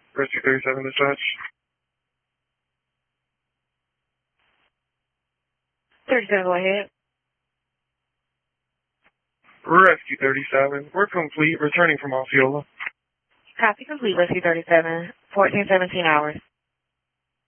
Rescue 37 dispatch. 37, go ahead. Rescue 37. We're complete, returning from Osceola. Copy complete, Rescue 37. 1417 hours.